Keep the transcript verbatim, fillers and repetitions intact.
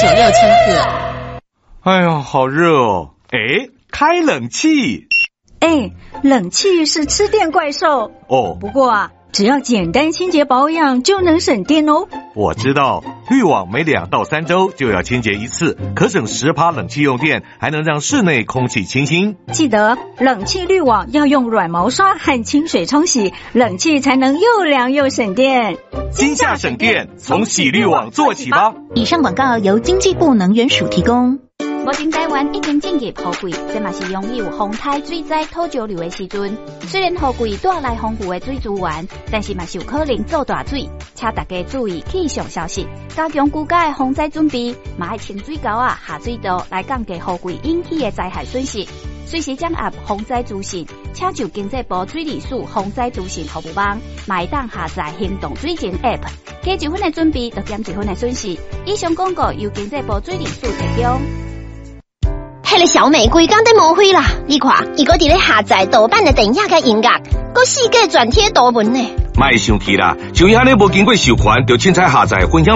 九六千赫。 哎呀，好热哦！哎，开冷气。 哎，冷气是吃电怪兽哦。 不过啊，只要简单清洁保养就能省电哦。 我知道，滤网每两到三周就要清洁一次，可省十趴冷气用电，还能让室内空气清新。 记得冷气滤网要用软毛刷和清水冲洗，冷气才能又凉又省电。 今夏省电，从洗滤网做起吧。 以上广告由经济部能源署提供。 目前台湾已经进入雨季，这嘛是拥有风台水灾土石流的时阵。虽然雨季带来丰富的水资源，但是嘛是有可能造大水，请大家注意气象消息，加强居家的防灾准备，嘛要清水沟啊、下水道来降低雨季引起的灾害损失。随时掌握防灾资讯，请就经济部水利署防灾资讯服务网，嘛会当下载行动水情 App， 加一分的准备，就减一分的损失。以上广告由经济部水利署提供。 迄个小美规工在误会啦！你看，伊搁伫咧下载盗版的电影甲音乐，搁四界转贴图文呢。 莫生气啦，像伊安尼无经过授权，就凊彩下载分享。